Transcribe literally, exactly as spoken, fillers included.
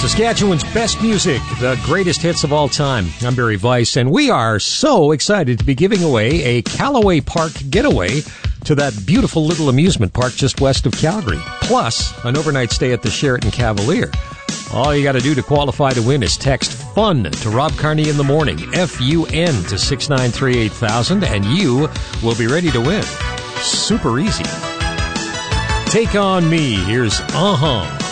Saskatchewan's best music, the greatest hits of all time. I'm Barry Weiss, and we are so excited to be giving away a Callaway Park getaway to that beautiful little amusement park just west of Calgary, plus an overnight stay at the Sheraton Cavalier. All you got to do to qualify to win is text FUN to Rob Carney in the morning, F U N to six nine three eight thousand, and you will be ready to win. Super easy. Take on me. Here's Uh-huh.